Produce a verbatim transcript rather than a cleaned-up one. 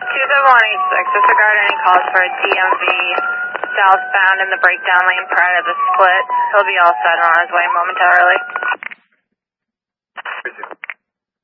two seven one eight six, disregard any calls for a D M V southbound in the breakdown lane prior to the split. He'll be all set and on his way momentarily.